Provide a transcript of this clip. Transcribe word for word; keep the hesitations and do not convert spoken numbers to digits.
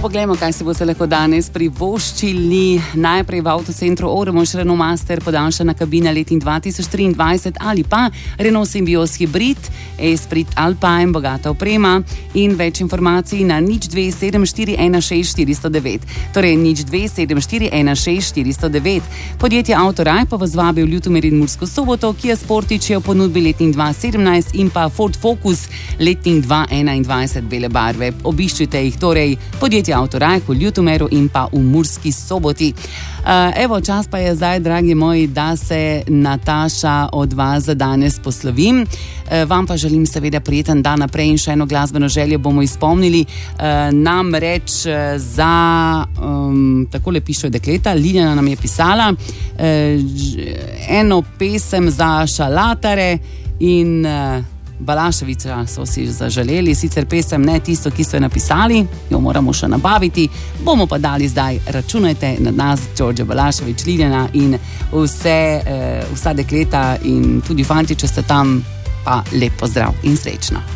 poglejmo, kaj se boste lahko danes privoščili. Najprej v avtocentru Ormož Renault Master podaljšana kabina letnik dva tisoč triindvajset ali pa Renault Symbios Hybrid, Esprit Alpine, bogata oprema in več informacij na nič dve sedem štiri ena šest štiri nula devet. Torej nič dve sedem štiri ena šest štiri nula devet. Podjetje Autoraj pa vas vabi v Ljutomer in Mursko Soboto, Kia Sportage je v ponudbi letnik dva sedemnajst in pa Ford Focus letnik dva enaindvajset bele barve. Obiščite jih torej podjetje Autoraj v Ljutomeru in pa v Murski Soboti. Uh, evo, čas pa je zdaj, dragi moji, da se Nataša od vas za danes poslovim. Uh, vam pa želim seveda prijeten dan naprej in še eno glasbeno željo bomo izpolnili. Uh, namreč uh, za, um, takole piše dekleta, Liljana nam je pisala, uh, eno pesem za šalatare in... Uh, Balaševića so si zaželeli, sicer pesem ne tisto, ki so jo napisali, jo moramo še nabaviti, bomo pa dali zdaj, računajte na nas, Đorđe Balašević, Liljana in vse, eh, vsa dekleta in tudi fanti, če ste tam, pa lep pozdrav in srečno.